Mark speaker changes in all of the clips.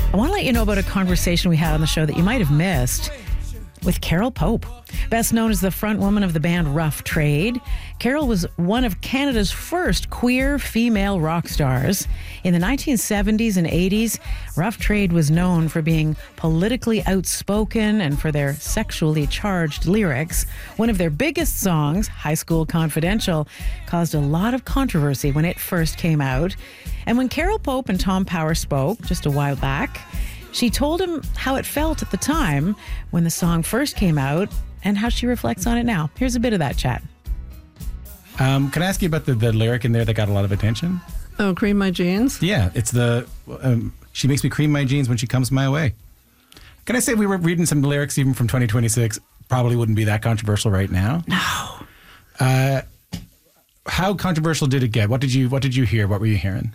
Speaker 1: I want to let you know about a conversation we had on the show that you might have missed with Carol Pope. Best known as the front woman of the band Rough Trade, Carol was one of Canada's first queer female rock stars. In the 1970s and 80s, Rough Trade was known for being politically outspoken and for their sexually charged lyrics. One of their biggest songs, High School Confidential, caused a lot of controversy when it first came out. And when Carol Pope and Tom Power spoke just a while back, she told him how it felt at the time when the song first came out and how she reflects on it now. Here's a bit of that chat.
Speaker 2: Can I ask you about the lyric in there that got a lot of attention?
Speaker 3: Oh, cream my jeans?
Speaker 2: Yeah, it's she makes me cream my jeans when she comes my way. Can I say we were reading some lyrics even from 2026? Probably wouldn't be that controversial right now.
Speaker 3: No.
Speaker 2: How controversial did it get? What did you hear? What were you hearing?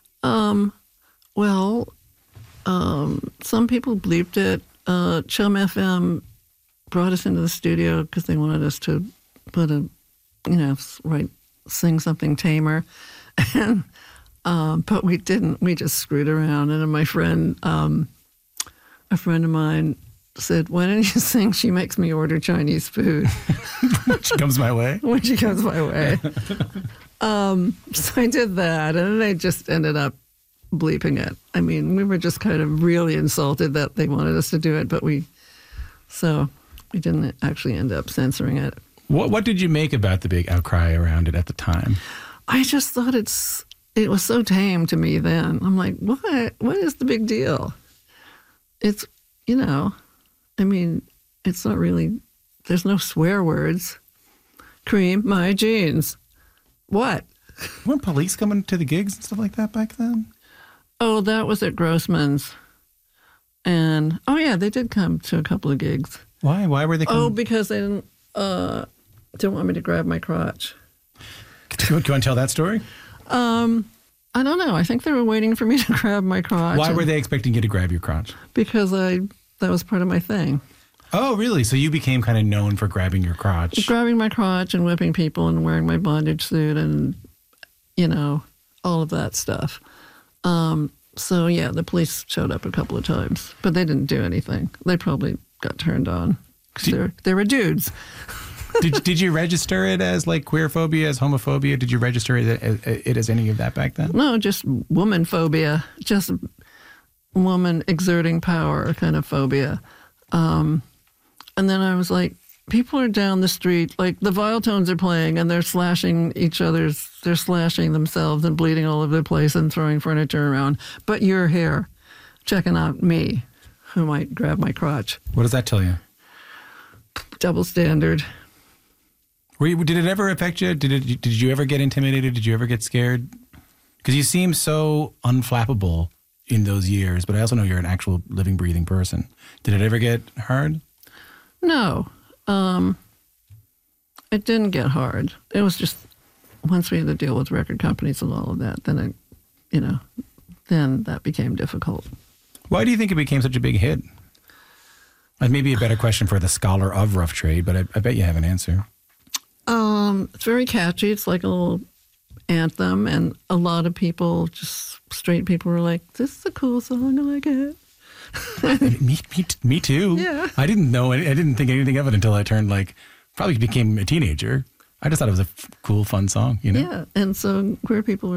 Speaker 3: Some people bleeped it. Chum FM brought us into the studio because they wanted us to put sing something tamer. And, but we didn't. We just screwed around. And my friend, a friend of mine said, "Why don't you sing She Makes Me Order Chinese Food?"
Speaker 2: When she comes my way?
Speaker 3: When she comes my way. So I did that, and they just ended up bleeping it. I mean, we were just kind of really insulted that they wanted us to do it, but we didn't actually end up censoring it.
Speaker 2: What did you make about the big outcry around it at the time?
Speaker 3: I just thought it was so tame to me then. I'm like, what is the big deal? It's, I mean, it's not really, there's no swear words. Cream my jeans. What?
Speaker 2: Weren't police coming to the gigs and stuff like that back then?
Speaker 3: Oh, that was at Grossman's. And, they did come to a couple of gigs.
Speaker 2: Why? Why were they coming?
Speaker 3: Oh, because they didn't want me to grab my crotch.
Speaker 2: Do you want to tell that story?
Speaker 3: I don't know. I think they were waiting for me to grab my crotch.
Speaker 2: Why were they expecting you to grab your crotch?
Speaker 3: Because that was part of my thing.
Speaker 2: Oh, really? So you became kind of known for grabbing your crotch?
Speaker 3: Grabbing my crotch and whipping people and wearing my bondage suit and, all of that stuff. So, the police showed up a couple of times, but they didn't do anything. They probably got turned on because they were dudes.
Speaker 2: Did you register it as like queerphobia, as homophobia? Did you register it as any of that back then?
Speaker 3: No, just woman phobia, just woman exerting power kind of phobia. And then I was like, people are down the street, like the Viletones are playing and they're slashing they're slashing themselves and bleeding all over the place and throwing furniture around. But you're here checking out me, who might grab my crotch.
Speaker 2: What does that tell you?
Speaker 3: Double standard.
Speaker 2: Did it ever affect you? Did you ever get intimidated? Did you ever get scared? Because you seem so unflappable in those years, but I also know you're an actual living, breathing person. Did it ever get hard?
Speaker 3: No. It didn't get hard. It was just once we had to deal with record companies and all of that, then then that became difficult.
Speaker 2: Why do you think it became such a big hit? Maybe a better question for the scholar of Rough Trade, but I bet you have an answer.
Speaker 3: It's very catchy. It's like a little anthem, and a lot of people, just straight people, were like, "This is a cool song. I like it."
Speaker 2: Me too.
Speaker 3: Yeah.
Speaker 2: I didn't think anything of it until I turned probably became a teenager. I just thought it was a cool, fun song,
Speaker 3: Yeah, and so queer people were